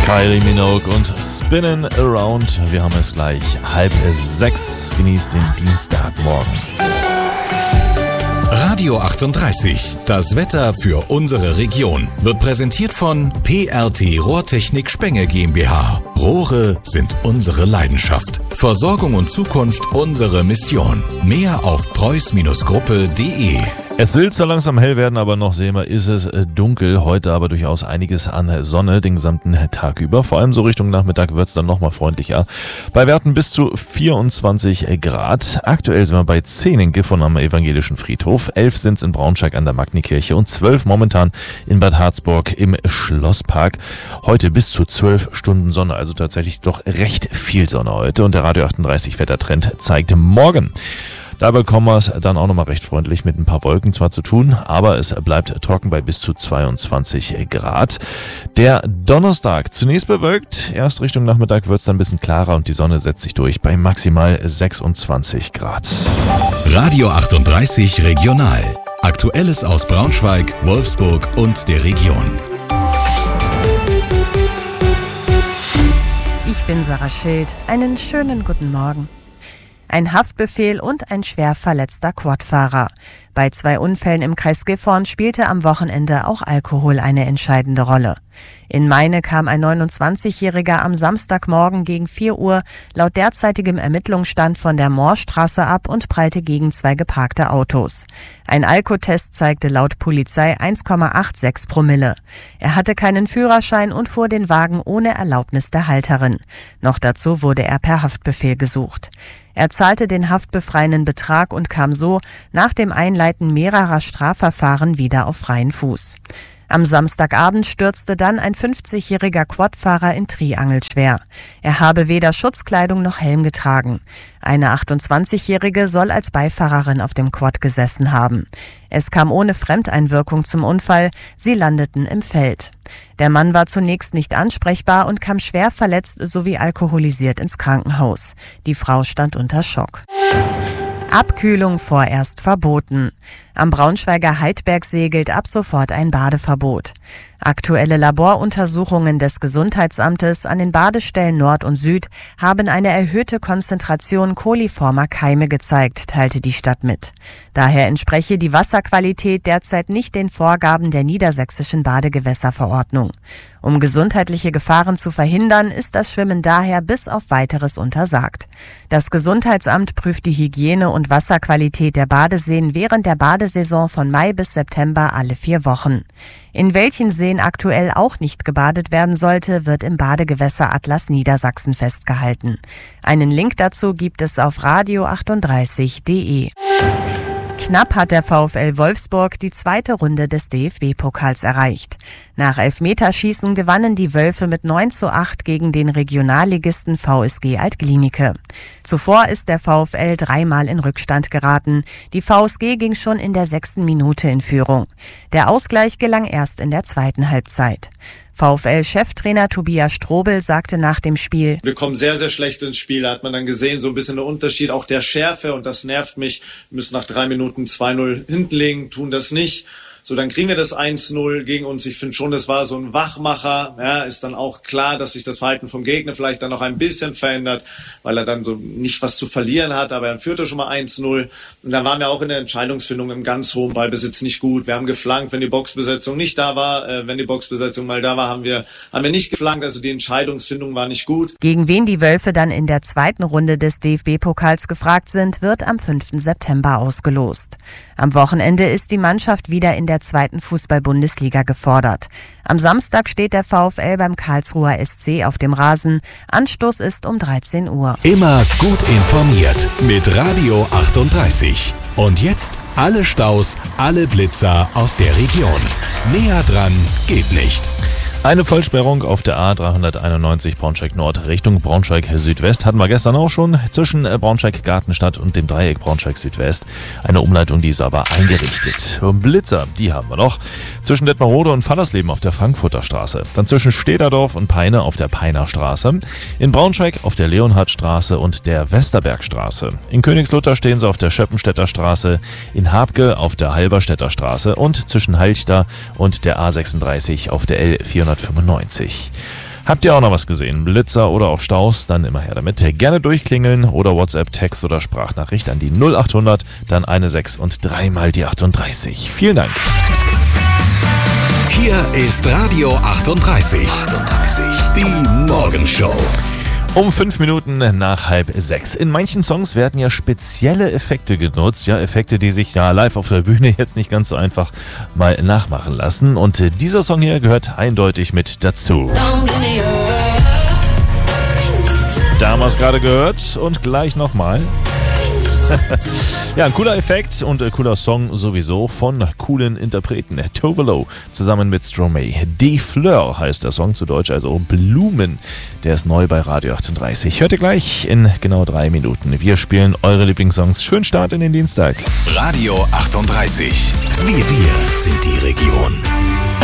Kylie Minogue und Spinnin' Around. Wir haben es gleich 5:30. Genießt den Dienstagmorgen. Radio 38, das Wetter für unsere Region, wird präsentiert von PRT Rohrtechnik Spenge GmbH. Rohre sind unsere Leidenschaft. Versorgung und Zukunft unsere Mission. Mehr auf preuß-gruppe.de. Es will zwar langsam hell werden, aber noch sehen wir, ist es dunkel. Heute aber durchaus einiges an Sonne den gesamten Tag über. Vor allem so Richtung Nachmittag wird es dann nochmal freundlicher. Bei Werten bis zu 24 Grad. Aktuell sind wir bei 10 in Gifhorn am Evangelischen Friedhof. 11 sind es in Braunschweig an der Magnikirche und 12 momentan in Bad Harzburg im Schlosspark. Heute bis zu 12 Stunden Sonne, also tatsächlich doch recht viel Sonne heute. Und der Radio 38 Wettertrend zeigt morgen. Da bekommen wir es dann auch nochmal recht freundlich mit ein paar Wolken zwar zu tun, aber es bleibt trocken bei bis zu 22 Grad. Der Donnerstag zunächst bewölkt, erst Richtung Nachmittag wird es dann ein bisschen klarer und die Sonne setzt sich durch bei maximal 26 Grad. Radio 38 Regional. Aktuelles aus Braunschweig, Wolfsburg und der Region. Ich bin Sarah Schild. Einen schönen guten Morgen. Ein Haftbefehl und ein schwer verletzter Quadfahrer. Bei 2 Unfällen im Kreis Gifhorn spielte am Wochenende auch Alkohol eine entscheidende Rolle. In Meine kam ein 29-Jähriger am Samstagmorgen gegen 4 Uhr laut derzeitigem Ermittlungsstand von der Moorstraße ab und prallte gegen 2 geparkte Autos. Ein Alkotest zeigte laut Polizei 1,86 Promille. Er hatte keinen Führerschein und fuhr den Wagen ohne Erlaubnis der Halterin. Noch dazu wurde er per Haftbefehl gesucht. Er zahlte den haftbefreienden Betrag und kam so nach dem Einleiten mehrerer Strafverfahren wieder auf freien Fuß. Am Samstagabend stürzte dann ein 50-jähriger Quadfahrer in Triangel schwer. Er habe weder Schutzkleidung noch Helm getragen. Eine 28-jährige soll als Beifahrerin auf dem Quad gesessen haben. Es kam ohne Fremdeinwirkung zum Unfall, sie landeten im Feld. Der Mann war zunächst nicht ansprechbar und kam schwer verletzt sowie alkoholisiert ins Krankenhaus. Die Frau stand unter Schock. Abkühlung vorerst verboten. Am Braunschweiger Heidbergsee gilt ab sofort ein Badeverbot. Aktuelle Laboruntersuchungen des Gesundheitsamtes an den Badestellen Nord und Süd haben eine erhöhte Konzentration koliformer Keime gezeigt, teilte die Stadt mit. Daher entspreche die Wasserqualität derzeit nicht den Vorgaben der niedersächsischen Badegewässerverordnung. Um gesundheitliche Gefahren zu verhindern, ist das Schwimmen daher bis auf Weiteres untersagt. Das Gesundheitsamt prüft die Hygiene und Wasserqualität der Badeseen während der Badesaison von Mai bis September alle 4 Wochen. In welchen Seen aktuell auch nicht gebadet werden sollte, wird im Badegewässeratlas Niedersachsen festgehalten. Einen Link dazu gibt es auf radio38.de. Knapp hat der VfL Wolfsburg die 2. Runde des DFB-Pokals erreicht. Nach Elfmeterschießen gewannen die Wölfe mit 9:8 gegen den Regionalligisten VSG Alt-Glienicke. Zuvor ist der VfL 3-mal in Rückstand geraten. Die VSG ging schon in der 6. Minute in Führung. Der Ausgleich gelang erst in der 2. Halbzeit. VfL-Cheftrainer Tobias Strobel sagte nach dem Spiel: Wir kommen sehr, sehr schlecht ins Spiel, hat man dann gesehen, so ein bisschen der Unterschied, auch der Schärfe, und das nervt mich. Wir müssen nach 3 Minuten 2-0 hinten legen, tun das nicht. So, dann kriegen wir das 1-0 gegen uns. Ich finde schon, das war so ein Wachmacher. Ja, ist dann auch klar, dass sich das Verhalten vom Gegner vielleicht dann noch ein bisschen verändert, weil er dann so nicht was zu verlieren hat, aber er führte schon mal 1-0. Und dann waren wir auch in der Entscheidungsfindung im ganz hohen Ballbesitz nicht gut. Wir haben geflankt, wenn die Boxbesetzung nicht da war. Wenn die Boxbesetzung mal da war, haben wir nicht geflankt. Also die Entscheidungsfindung war nicht gut. Gegen wen die Wölfe dann in der 2. Runde des DFB-Pokals gefragt sind, wird am 5. September ausgelost. Am Wochenende ist die Mannschaft wieder in der 2. Fußball-Bundesliga gefordert. Am Samstag steht der VfL beim Karlsruher SC auf dem Rasen. Anstoß ist um 13 Uhr. Immer gut informiert mit Radio 38. Und jetzt alle Staus, alle Blitzer aus der Region. Näher dran geht nicht. Eine Vollsperrung auf der A391 Braunschweig-Nord Richtung Braunschweig-Südwest hatten wir gestern auch schon zwischen Braunschweig-Gartenstadt und dem Dreieck Braunschweig-Südwest. Eine Umleitung, die ist aber eingerichtet. Und Blitzer, die haben wir noch. Zwischen Detmerode und Fallersleben auf der Frankfurter Straße. Dann zwischen Stederdorf und Peine auf der Peiner Straße. In Braunschweig auf der Leonhardstraße und der Westerbergstraße. In Königslutter stehen sie auf der Schöppenstädter Straße. In Habke auf der Halberstädter Straße und zwischen Halchter und der A36 auf der L495. Habt ihr auch noch was gesehen? Blitzer oder auch Staus? Dann immer her damit. Gerne durchklingeln oder WhatsApp, Text oder Sprachnachricht an die 0800, dann eine 6 und 3 mal die 38. Vielen Dank. Hier ist Radio 38. Die Morgenshow. Um 5 Minuten nach 5:30. In manchen Songs werden ja spezielle Effekte genutzt. Ja, Effekte, die sich ja live auf der Bühne jetzt nicht ganz so einfach mal nachmachen lassen. Und dieser Song hier gehört eindeutig mit dazu. Damals gerade gehört und gleich nochmal. Ja, ein cooler Effekt und cooler Song sowieso von coolen Interpreten. Tove Lo zusammen mit Stromae. Des Fleurs heißt der Song, zu Deutsch also Blumen. Der ist neu bei Radio 38. Hört ihr gleich in genau 3 Minuten. Wir spielen eure Lieblingssongs. Schönen Start in den Dienstag. Radio 38. Wir sind die Region.